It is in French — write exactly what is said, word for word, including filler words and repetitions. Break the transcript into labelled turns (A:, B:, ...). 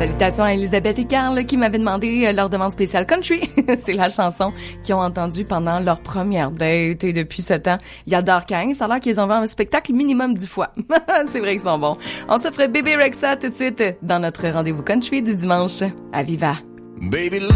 A: Salutations à Elisabeth et Carl qui m'avaient demandé leur demande spéciale country. C'est la chanson qu'ils ont entendue pendant leur première date et depuis ce temps, ils adorent Kang. Ça a l'air qu'ils ont vu un spectacle minimum dix fois. C'est vrai qu'ils sont bons. On se ferait Bébé Rexha tout de suite dans notre rendez-vous country du dimanche. À Viva!
B: Baby